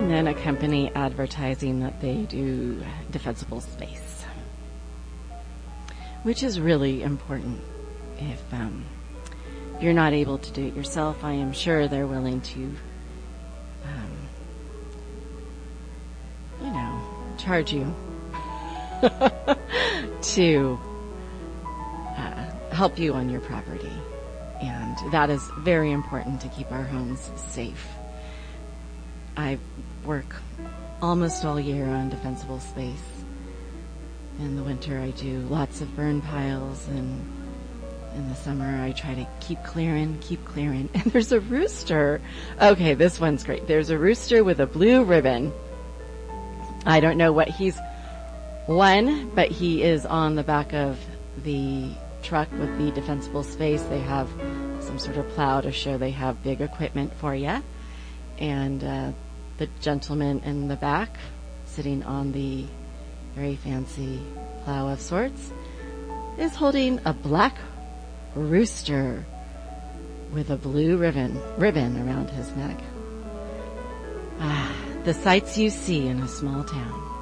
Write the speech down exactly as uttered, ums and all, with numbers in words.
and then a company advertising that they do defensible space, which is really important. If um, you're not able to do it yourself, I am sure they're willing to, um, you know, charge you to uh, help you on your property. And that is very important to keep our homes safe. I work almost all year on defensible space. In the winter, I do lots of burn piles, and in the summer, I try to keep clearing, keep clearing. And there's a rooster. Okay, this one's great. There's a rooster with a blue ribbon. I don't know what he's won, but he is on the back of the truck with the defensible space. They have some sort of plow to show they have big equipment for you. And uh, the gentleman in the back, sitting on the very fancy plow of sorts, is holding a black rooster with a blue ribbon ribbon around his neck. Ah, the sights you see in a small town.